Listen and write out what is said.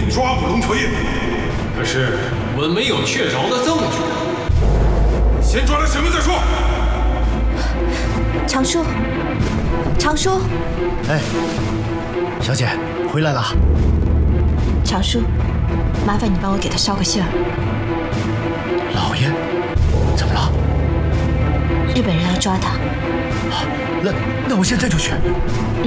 抓捕龙彻夜。 可是我们没有确凿的证据。 先抓了沈文再说。 常叔，常叔， 哎，小姐回来了。 常叔，麻烦你帮我给他捎个信儿。 老爷，怎么了？ 日本人要抓他。 那我现在就去。